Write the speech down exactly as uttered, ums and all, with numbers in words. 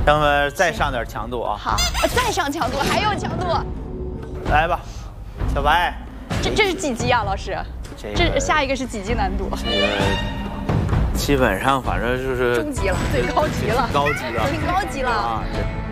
让我们再上点强度啊！ 好，再上强度，还有强度。 来吧，小白。 这这是几级啊，老师？ 这个、 这下一个是几级难度？ 这个基本上反正就是中级了，最高级了， 高级了， 挺高级了。 啊。